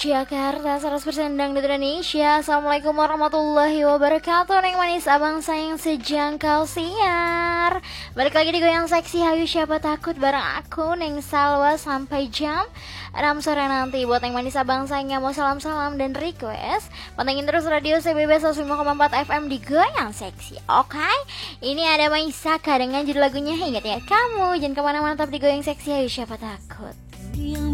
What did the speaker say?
Jakarta 100% dangdut Indonesia. Assalamualaikum warahmatullahi wabarakatuh. Neng manis abang sayang sejangkau siar. Balik lagi di Goyang Seksi. Hayu siapa takut bareng aku Neng Salwa sampai jam 6 sore nanti. Buat neng manis abang sayang yang mau salam-salam dan request, pantengin terus radio CBB 105,4 FM di Goyang Seksi. Oke, ini ada Maisaka dengan judul lagunya Ingat Ya Kamu. Jangan kemana-mana, tetap di Goyang Seksi. Hayu siapa takut.